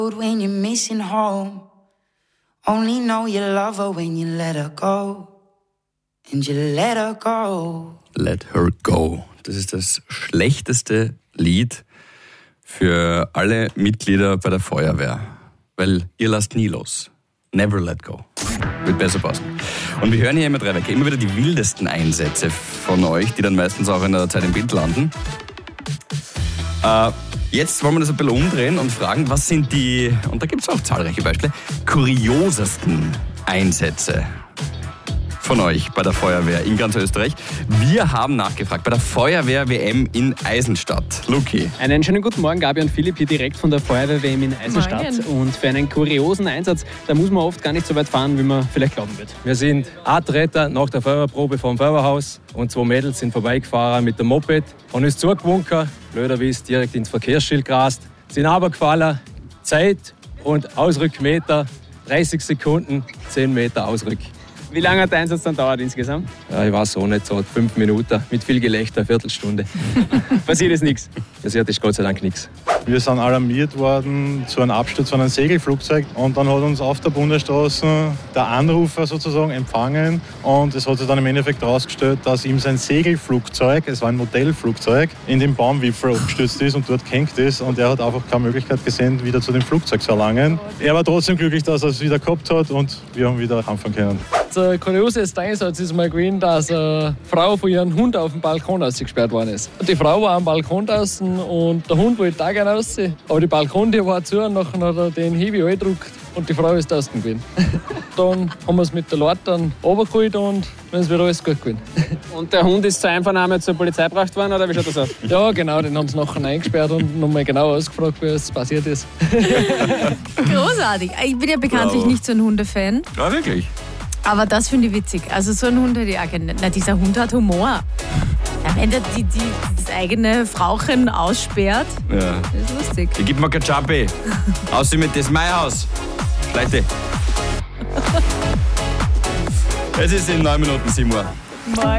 When you're missing home, only know you love her when you let her go. And you let her go. Let her go. Das ist das schlechteste Lied für alle Mitglieder bei der Feuerwehr. Weil ihr lasst nie los. Never let go. Wird besser passen. Und wir hören hier immer immer wieder die wildesten Einsätze von euch, die dann meistens auch in der Zeit im Bild landen. Jetzt wollen wir das ein bisschen umdrehen und fragen, was sind die, und da gibt es auch zahlreiche Beispiele, kuriosesten Einsätze von euch bei der Feuerwehr in ganz Österreich. Wir haben nachgefragt bei der Feuerwehr-WM in Eisenstadt. Luki. Einen schönen guten Morgen, Gabi und Philipp, hier direkt von der Feuerwehr-WM in Eisenstadt. Morgen. Und für einen kuriosen Einsatz, da muss man oft gar nicht so weit fahren, wie man vielleicht glauben wird. Wir sind Atreter nach der Feuerwehrprobe vom Feuerwehrhaus und 2 Mädels sind vorbeigefahren mit dem Moped, haben uns zugewunken, blöderweise direkt ins Verkehrsschild gerast, sind runtergefallen, Zeit und Ausrückmeter, 30 Sekunden, 10 Meter Ausrück. Wie lange hat der Einsatz dann dauert insgesamt? Ja, ich weiß auch nicht, so 5 Minuten, mit viel Gelächter, eine Viertelstunde. Passiert ist nichts? Passiert ist Gott sei Dank nichts. Wir sind alarmiert worden zu einem Absturz von einem Segelflugzeug und dann hat uns auf der Bundesstraße der Anrufer sozusagen empfangen und es hat sich dann im Endeffekt herausgestellt, dass ihm sein Segelflugzeug, es war ein Modellflugzeug, in den Baumwipfel abgestürzt ist und dort gehängt ist und er hat einfach keine Möglichkeit gesehen, wieder zu dem Flugzeug zu erlangen. Er war trotzdem glücklich, dass er es wieder gehabt hat und wir haben wieder anfangen können. Der kurioseste Einsatz ist mal gewesen, dass eine Frau von ihrem Hund auf dem Balkon ausgesperrt worden ist. Die Frau war am Balkon draußen und der Hund wollte da gerne raus. Aber die Balkontür war zu und nachher hat er den Hebel angedrückt und die Frau ist draußen gewesen. Dann haben wir es mit der Leiter runtergeholt und dann ist wieder alles gut gewesen. Und der Hund ist zur Einvernahme zur Polizei gebracht worden, oder wie schaut das aus? Ja, genau, den haben sie nachher eingesperrt und nochmal genau ausgefragt, wie es passiert ist. Großartig. Ich bin ja bekanntlich nicht so ein Hundefan. Ja, wirklich? Aber das finde ich witzig. Also so ein Hund hätte ich auch gerne. Na, dieser Hund hat Humor. Ja, wenn der das eigene Frauchen aussperrt, ja. Das ist lustig. Ich gib mir kein Jumpi. Außer mit das mein Haus. Schlechte. Es ist in 9 Minuten 7 Uhr. Morgen.